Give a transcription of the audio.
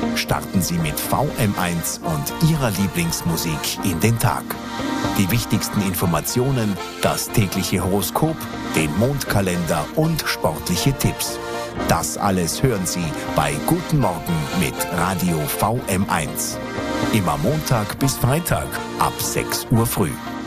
Starten Sie mit VM1 und Ihrer Lieblingsmusik in den Tag. Die wichtigsten Informationen, das tägliche Horoskop, den Mondkalender und sportliche Tipps. Das alles hören Sie bei Guten Morgen mit Radio VM1. Immer Montag bis Freitag ab 6 Uhr früh.